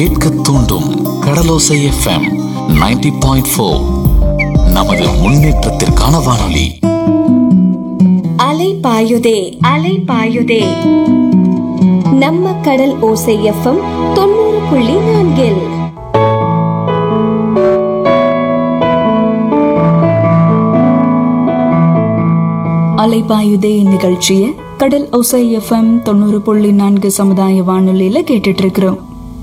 கேட்க தூண்டும் கடலோசை எஃப்எம் 90.4. நமது முன்னேற்றத்திற்கான வானொலி. அலை பாயுதே அலை பாயுதே. நம்ம கடல் ஓசை எஃப்எம் 90.4. அலைபாயுதே நிகழ்ச்சியை கடல் ஓசை எஃப்எம் 90.4 சமுதாய வானொலியில கேட்டுட்டு இருக்கிறோம்.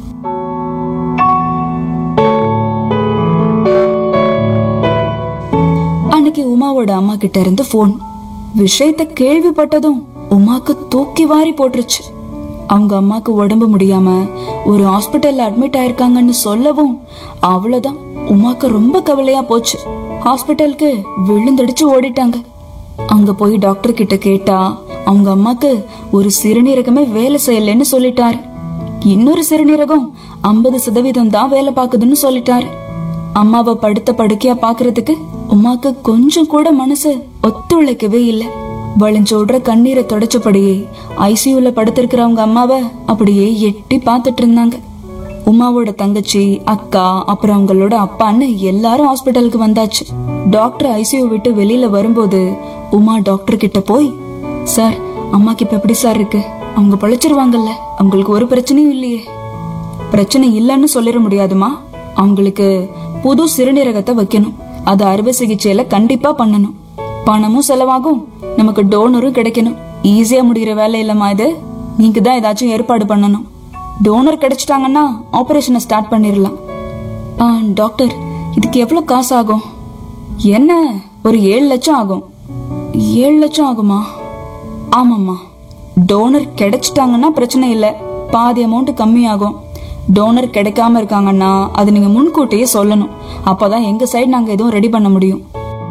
அன்னைக்கு உமாவோட அம்மா கிட்ட இருந்து போன். விஷயத்த கேள்விப்பட்டதும் உமாக்கு தூக்கி வாரி போட்டுருச்சு. அவங்க அம்மாக்கு உடம்பு முடியாம ஒரு ஹாஸ்பிட்டல்ல அட்மிட் ஆயிருக்காங்கன்னு சொல்லவும் அவ்வளவுதான், உமாக்கு ரொம்ப கவலையா போச்சு. ஹாஸ்பிட்டலுக்கு விழுந்தடிச்சு ஓடிட்டாங்க. அங்க போய் டாக்டர் கிட்ட கேட்டா அவங்க அம்மாக்கு ஒரு சிறுநீரகமே வேலை செய்யலன்னு சொல்லிட்டாரு. இன்னொரு சிறுநீரகம் 50% தான் வேலை பாக்குதுன்னு சொல்லிட்டாரு. அம்மாவை படுத்த படுக்கையா பாக்குறதுக்கு உமாக்கு கொஞ்சம் கூட மனசு ஒத்துழைக்கவே இல்ல. வளைஞ்சோடுற கண்ணீரை தொடச்சபடியே ஐசியூல படுத்திருக்கிறவங்க அம்மாவை அப்படியே எட்டி பாத்துட்டு இருந்தாங்க. உமாவோட தங்கச்சி, அக்கா, அப்புறம் அவங்களோட அப்பான்னு எல்லாரும் ஹாஸ்பிட்டலுக்கு வந்தாச்சு. டாக்டர் ஐசியூ விட்டு வெளியில வரும்போது உமா டாக்டர் கிட்ட போய், சார், அம்மாக்கு இப்ப எப்படி சார் இருக்கு? அவங்க பழிச்சிருவாங்கல்ல, அவங்களுக்கு ஒரு பிரச்சனையும் இல்லையே. பிரச்சனை இல்லைன்னு சொல்லிட முடியாதுமா. அவங்களுக்கு புது சிறுநீரகத்தை வைக்கணும். அது அறுவை சிகிச்சையில கண்டிப்பா பண்ணணும். பணமும் செலவாகும், நமக்கு டோனரும் கிடைக்கணும். ஈஸியா முடிகிற வேலை இல்லமா இது. நீங்க தான் ஏதாச்சும் ஏற்பாடு பண்ணணும். டோனர் கிடைச்சிட்டாங்கன்னா ஆபரேஷனை ஸ்டார்ட் பண்ணிடலாம். டாக்டர், இதுக்கு எவ்வளவு காசு ஆகும்? என்ன, ஒரு 7 லட்சம் ஆகும். 7 லட்சம் ஆகுமா? ஆமாம்மா. டோனர் கிடைச்சிட்டாங்கன்னா பிரச்சனை இல்ல, பாதி அமௌண்ட் கம்மி ஆகும். டோனர் கிடைக்காம இருக்காங்கன்னா அது நீங்க முன்கூட்டியே சொல்லணும். அப்பதான் எங்க சைடு நாங்க எதுவும் ரெடி பண்ண முடியும்.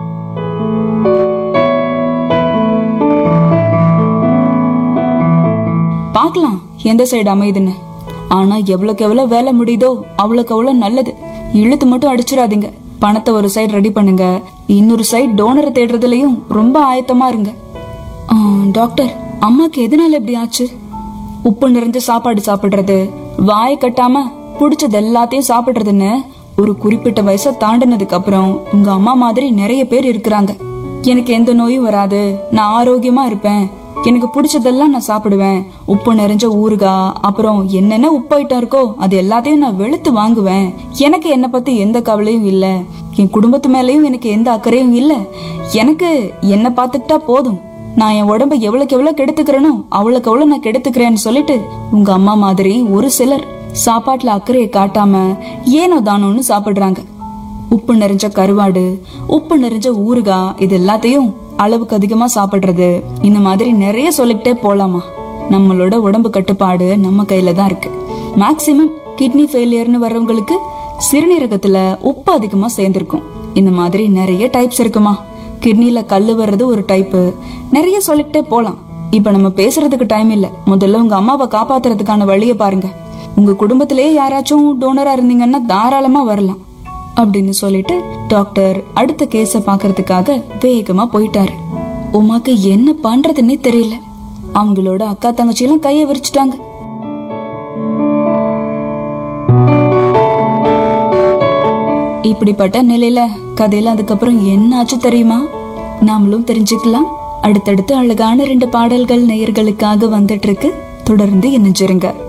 பாக்கலாம் எந்த சைடு அமையுதுன்னு. ஆனா எவ்வளவுக்கு எவ்வளவு வேலை முடியுதோ அவ்வளவுக்கு அவ்வளவு நல்லது. இழுத்து மட்டும் அடிச்சிடாதீங்க. பணத்தை ஒரு சைடு ரெடி பண்ணுங்க, இன்னொரு சைடு டோனரை தேடுறதுலயும் ரொம்ப ஆயத்தமா இருங்க. டாக்டர், அம்மாக்கு எதனால எப்படி ஆச்சு? உப்பு நிறைஞ்ச சாப்பாடு சாப்பிடுறது, வாயை கட்டாம புடிச்சது எல்லாத்தையும் சாப்பிடுறதுன்னு ஒரு குறிப்பிட்ட வயசை தாண்டினதுக்கு அப்புறம் உங்க அம்மா மாதிரி நிறைய பேர் இருக்கிறாங்க. எனக்கு எந்த நோயும் வராது, நான் ஆரோக்கியமா இருப்பேன், எனக்கு பிடிச்சதெல்லாம் நான் சாப்பிடுவேன், உப்பு நிறைஞ்ச ஊறுகாய், அப்புறம் என்னென்ன உப்பு ஐட்டம் இருக்கோ அது எல்லாத்தையும் நான் வெளுத்து வாங்குவேன், எனக்கு என்ன பத்தி எந்த கவலையும் இல்ல, என் குடும்பத்து மேலயும் எனக்கு எந்த அக்கறையும் இல்ல, எனக்கு என்ன பாத்துக்கிட்டா போதும், நான் என் உடம்ப எவ்வளவுக்கு எவ்வளவு கெடுத்துக்கிறேனோ அவ்வளவுக்கு எவ்வளவு நான் கெடுத்துக்கிறேன்னு சொல்லிட்டு உங்க அம்மா மாதிரி ஒரு சிலர் சாப்பாட்டுல அக்கறையை காட்டாம ஏனோ தானோன்னு சாப்பிடுறாங்க. உப்பு நிறைஞ்ச கருவாடு, உப்பு நிறைஞ்ச ஊறுகாய், இது எல்லாத்தையும் அளவுக்கு அதிகமா சாப்பிடுறது, இந்த மாதிரி நிறைய சொல்லிக்கிட்டே போலாமா. நம்மளோட உடம்பு கட்டுப்பாடு நம்ம கையில தான் இருக்கு. மேக்சிமம் கிட்னி ஃபெயிலியர்னு வர்றவங்களுக்கு சிறுநீரகத்துல உப்பு அதிகமா சேர்ந்திருக்கும். இந்த மாதிரி நிறைய டைப்ஸ் இருக்குமா. கிட்னில கல்லு வர்றது ஒரு டைப்பு. நிறைய சொல்லிக்கிட்டே போலாம். இப்ப நம்ம பேசுறதுக்கு டைம் இல்ல. முதல்ல உங்க அம்மாவை காப்பாத்துறதுக்கான வழியை பாருங்க. உங்க குடும்பத்திலேயே யாராச்சும் டோனரா இருந்தீங்கன்னா தாராளமா வரலாம் அப்படின்னு சொல்லிட்டு டாக்டர் அடுத்த கேஸ பாக்குறதுக்காக வேகமா போயிட்டாரு. உமாக்கு என்ன பண்றதுன்னே தெரியல. அவங்களோட அக்கா தங்கச்சி எல்லாம் கைய விரிச்சிட்டாங்க. இப்படிப்பட்ட நிலையில கதையில அதுக்கப்புறம் என்ன ஆச்சு தெரியுமா? நாமளும் தெரிஞ்சுக்கலாம். அடுத்தடுத்து அழகான 2 பாடல்கள் நேயர்களுக்காக வந்துட்டு இருக்கு. தொடர்ந்து இணைஞ்சிருங்க.